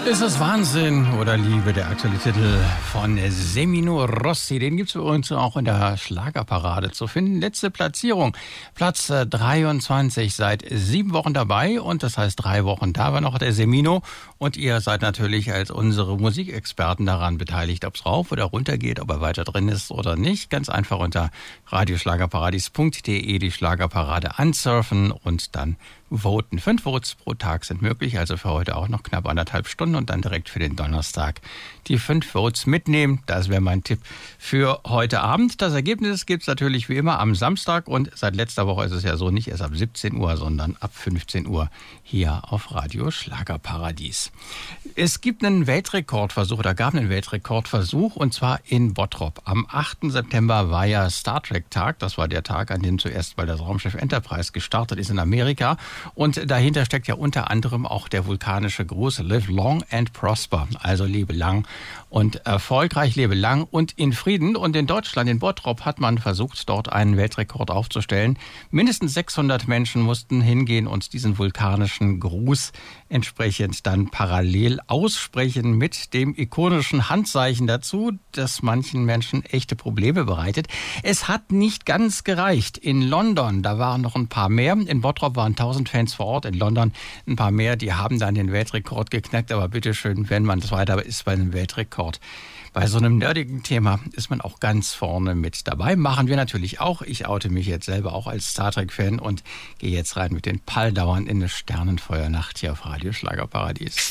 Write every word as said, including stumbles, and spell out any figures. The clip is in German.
Ist es Wahnsinn oder Liebe, der aktuelle Titel von Semino Rossi. Den gibt es für uns auch in der Schlagerparade zu finden. Letzte Platzierung, Platz dreiundzwanzig, seit sieben Wochen dabei. Und das heißt, drei Wochen da war noch der Semino. Und ihr seid natürlich als unsere Musikexperten daran beteiligt, ob es rauf oder runter geht, ob er weiter drin ist oder nicht. Ganz einfach unter radioschlagerparadies punkt de die Schlagerparade ansurfen und dann voten. Fünf Votes pro Tag sind möglich, also für heute auch noch knapp anderthalb Stunden und dann direkt für den Donnerstag die fünf Votes mitnehmen. Das wäre mein Tipp für heute Abend. Das Ergebnis gibt es natürlich wie immer am Samstag und seit letzter Woche ist es ja so nicht erst ab siebzehn Uhr, sondern ab fünfzehn Uhr hier auf Radio Schlagerparadies. Es gibt einen Weltrekordversuch oder gab einen Weltrekordversuch und zwar in Bottrop. Am achten September war ja Star Trek Tag. Das war der Tag, an dem zuerst mal das Raumschiff Enterprise gestartet ist in Amerika. Und dahinter steckt ja unter anderem auch der vulkanische Gruß Live Long and Prosper, also lebe lang und erfolgreich, lebe lang und in Frieden. Und in Deutschland, in Bottrop, hat man versucht, dort einen Weltrekord aufzustellen. Mindestens sechshundert Menschen mussten hingehen und diesen vulkanischen Gruß entsprechend dann parallel aussprechen mit dem ikonischen Handzeichen dazu, das manchen Menschen echte Probleme bereitet. Es hat nicht ganz gereicht. In London, da waren noch ein paar mehr. In Bottrop waren tausend Fans vor Ort, in London ein paar mehr. Die haben dann den Weltrekord geknackt. Aber bitteschön, wenn man das weiter ist bei einem Weltrekord, bei so einem nerdigen Thema ist man auch ganz vorne mit dabei. Machen wir natürlich auch. Ich oute mich jetzt selber auch als Star Trek-Fan und gehe jetzt rein mit den Palldauern in eine Sternenfeuernacht hier auf Radio Schlagerparadies.